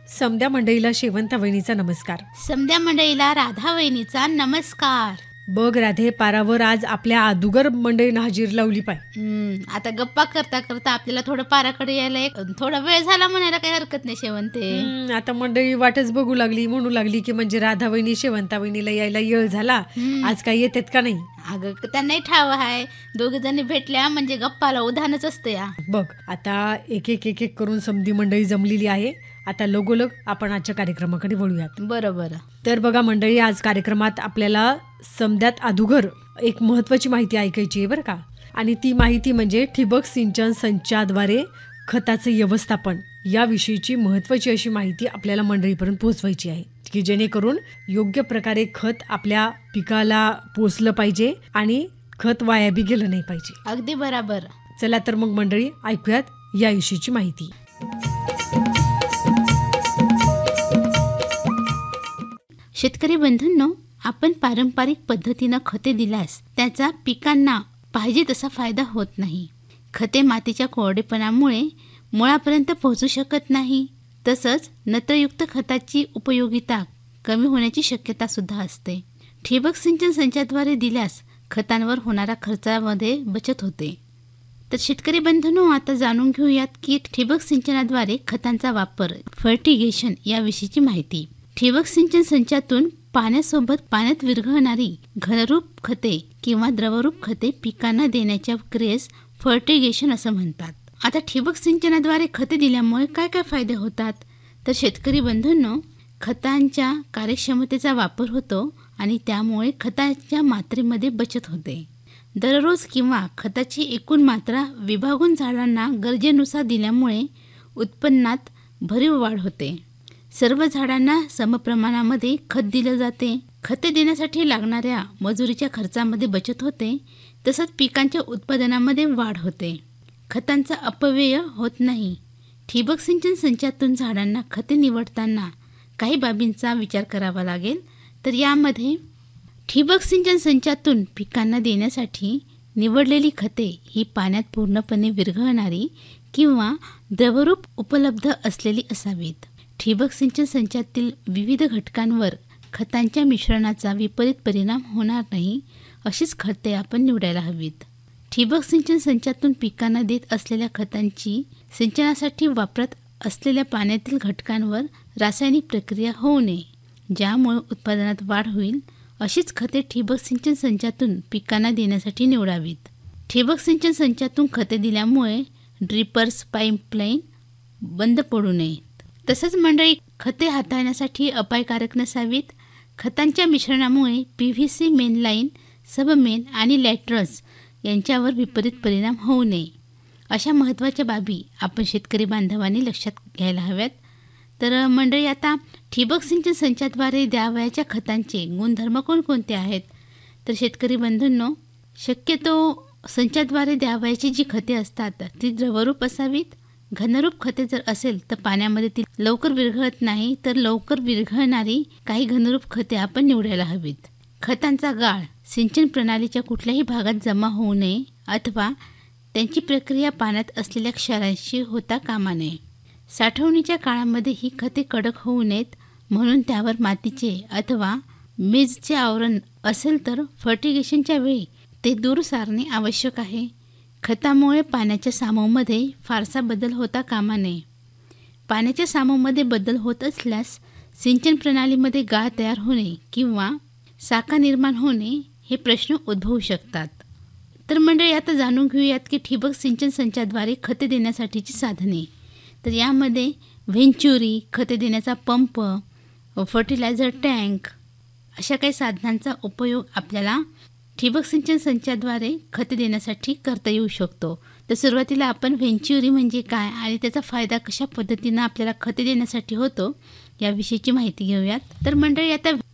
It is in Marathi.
समद्या मंडळीला शेवंता वहिनीचा नमस्कार. समद्या मंडळीला राधा वहिनीचा नमस्कार. बघ राधे, पारावर आज आपल्या आदुगर मंडळीनं हजेरी लावली पाय. आता गप्पा करता करता आपल्याला थोडं पाराकडे यायला थोडा वेळ झाला म्हणायला काही हरकत नाही शेवंते. आता मंडळी वाटच बघू लागली, म्हणू लागली की म्हणजे राधा वहिनी शेवंता वहिनीला यायला येळ झाला, आज काय येतात का नाही. अगं त्यांनाही ठाव आहे, दोघे जणी भेटल्या म्हणजे गप्पाला उधानच असतं या. बघ आता एक एक एक एक करून समधी मंडळी जमलेली आहे. आता लगोलग आपण आजच्या कार्यक्रमाकडे वळूयात. बरोबर. तर बघा मंडळी, आज कार्यक्रमात आपल्याला समद्यात अदुगर एक महत्त्वाची माहिती ऐकायची आहे बरं का. आणि ती माहिती म्हणजे ठिबक सिंचन संचाद्वारे खताचे व्यवस्थापन याविषयीची महत्त्वाची अशी माहिती आपल्याला मंडळीपर्यंत पोहोचवायची आहे, की जेणेकरून योग्य प्रकारे खत आपल्या पिकाला पोचलं पाहिजे आणि खत वाया बी गेलं नाही पाहिजे. अगदी बरोबर. चला तर मग मंडळी ऐकूयात याविषयीची माहिती. शेतकरी बंधूंनो, आपण पारंपरिक पद्धतीनं खते दिल्यास त्याचा पिकांना पाहिजे तसा फायदा होत नाही. खते मातीच्या कोरडेपणामुळे मुळापर्यंत पोहोचू शकत नाही. तसंच नत्रयुक्त खताची उपयोगिता कमी होण्याची शक्यता सुद्धा असते. ठिबक सिंचन संचाद्वारे दिल्यास खतांवर होणाऱ्या खर्चामध्ये बचत होते. तर शेतकरी बंधूंनो, आता जाणून घेऊयात की ठिबक सिंचनाद्वारे खतांचा वापर, फर्टिगेशन याविषयीची माहिती. ठिबक सिंचन संचातून पाण्यासोबत पाण्यात विरघळणारी घनरूप खते किंवा द्रवरूप खते पिकांना देण्याच्या क्रियेस फर्टिगेशन असं म्हणतात. आता ठिबक सिंचनाद्वारे खते दिल्यामुळे काय काय फायदे होतात, तर शेतकरी बंधूंनो, खतांच्या कार्यक्षमतेचा वापर होतो आणि त्यामुळे खताच्या मात्रेमध्ये बचत होते. दररोज किंवा खताची एकूण मात्रा विभागून झाडांना गरजेनुसार दिल्यामुळे उत्पन्नात भरीव वाढ होते. सर्व झाडांना समप्रमाणामध्ये खत दिलं जाते. खते देण्यासाठी लागणाऱ्या मजुरीच्या खर्चामध्ये बचत होते. तसंच पिकांच्या उत्पादनामध्ये वाढ होते. खतांचा अपव्यय होत नाही. ठिबक सिंचन संचातून झाडांना खते निवडताना काही बाबींचा विचार करावा लागेल. तर यामध्ये ठिबक सिंचन संचातून पिकांना देण्यासाठी निवडलेली खते ही पाण्यात पूर्णपणे विरघळणारी किंवा द्रवरूप उपलब्ध असलेली असावीत. ठिबक सिंचन संचातील विविध घटकांवर खतांच्या मिश्रणाचा विपरीत परिणाम होणार नाही अशीच खते आपण निवडायला हवीत. ठिबक सिंचन संचातून पिकांना देत असलेल्या खतांची सिंचनासाठी वापरत असलेल्या पाण्यातील घटकांवर रासायनिक प्रक्रिया होऊ नये, ज्यामुळे उत्पादनात वाढ होईल अशीच खते ठिबक सिंचन संचातून पिकांना देण्यासाठी निवडावीत. ठिबक सिंचन संचातून खते दिल्यामुळे ड्रिपर्स पाईपलाईन बंद पडू नयेत. तसंच मंडळी, खते हाताळण्यासाठी अपायकारक नसावीत. खतांच्या मिश्रणामुळे PVC मेनलाईन, सबमेन आणि लॅटरल्स यांच्यावर विपरीत परिणाम होऊ नये अशा महत्त्वाच्या बाबी आपण शेतकरी बांधवांनी लक्षात घ्यायला हव्यात. तर मंडळी, आता ठिबक सिंचन संचाद्वारे द्यावयाच्या खतांचे गुणधर्म कोणकोणते आहेत, तर शेतकरी बंधूंनो, शक्यतो संचाद्वारे द्यावयाची जी खते असतात ती द्रवरूप असावीत. घनरूप खते जर असेल तर पाण्यामध्ये ती लवकर विरघळत नाही, तर लवकर विरघळणारी काही घनरूप खते आपण निवडायला हवीत. खतांचा गाळ सिंचन प्रणालीच्या कुठल्याही भागात जमा होऊ नये अथवा त्यांची प्रक्रिया पाण्यात असलेल्या क्षारांशी होता कामा नये. साठवणीच्या काळामध्ये ही खते कडक होऊ नयेत, म्हणून त्यावर मातीचे अथवा मेजचे आवरण असेल तर फर्टिगेशनच्या वेळी ते दूर सारणे आवश्यक आहे. खतामुळे पाण्याच्या सामूमध्ये फारसा बदल होता कामा नये. पाण्याच्या सामूमध्ये बदल होत असल्यास सिंचन प्रणालीमध्ये गाळ तयार होणे किंवा साका निर्माण होणे हे प्रश्न उद्भवू शकतात. तर मंडळी, आता जाणून घेऊयात की ठिबक सिंचन संचाद्वारे खते देण्यासाठीची साधने. तर यामध्ये व्हेंचुरी, खते देण्याचा पंप, फर्टिलायझर टँक अशा काही साधनांचा उपयोग आपल्याला ठिबक सिंचन संचाद्वारे खते देण्यासाठी करता येऊ शकतो. तर सुरुवातीला आपण व्हेंचुरी म्हणजे काय आणि त्याचा फायदा कशा पद्धतीनं आपल्याला खते देण्यासाठी होतो याविषयीची माहिती घेऊयात. तर मंडळी, आता